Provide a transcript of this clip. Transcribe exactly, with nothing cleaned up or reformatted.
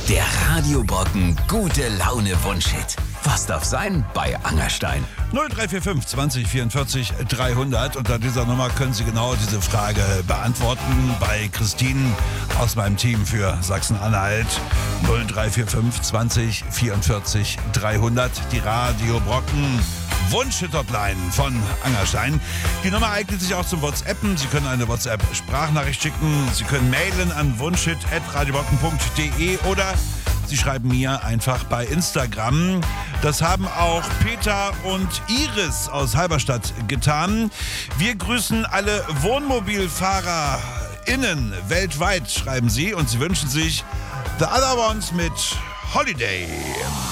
Der Radio Brocken gute Laune Wunschhit. Was darf sein bei Angerstein? null drei vier fünf zwanzig vierundvierzig dreihundert. Unter dieser Nummer können Sie genau diese Frage beantworten bei Christine aus meinem Team für Sachsen-Anhalt. null drei vier fünf zwanzig vierundvierzig dreihundert. Die Radio Brocken Wunschhit-Hotline von Angerstein. Die Nummer eignet sich auch zum WhatsAppen. Sie können eine WhatsApp-Sprachnachricht schicken. Sie können mailen an wunschhit at radiobrocken punkt de oder Sie schreiben mir einfach bei Instagram. Das haben auch Peter und Iris aus Halberstadt getan. Wir grüßen alle WohnmobilfahrerInnen weltweit, schreiben sie. Und sie wünschen sich The Other Ones mit Holiday.